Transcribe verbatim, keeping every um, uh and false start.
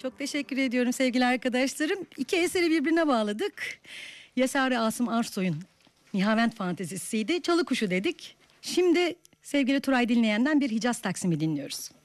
Çok teşekkür ediyorum sevgili arkadaşlarım. İki eseri birbirine bağladık. Yesari Asım Arsoy'un Nihavent Fantezisi'ydi. Çalı Kuşu dedik. Şimdi sevgili Turay Dinleyen'den bir Hicaz Taksimi dinliyoruz.